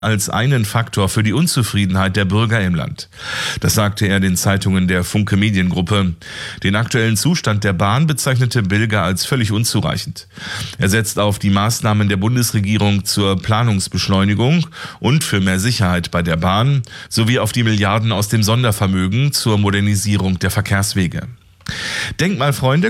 als einen Faktor für die Unzufriedenheit der Bürger im Land. Das sagte er den Zeitungen der Funke Mediengruppe. Den aktuellen Zustand der Bahn bezeichnete Bilger als völlig unzureichend. Er setzt auf die Maßnahmen der Bundesregierung zur Planungsbeschleunigung und für mehr Sicherheit bei der Bahn sowie auf die Milliarden aus dem Sondervermögen zur Modernisierung der Verkehrswege. Denkmalfreunde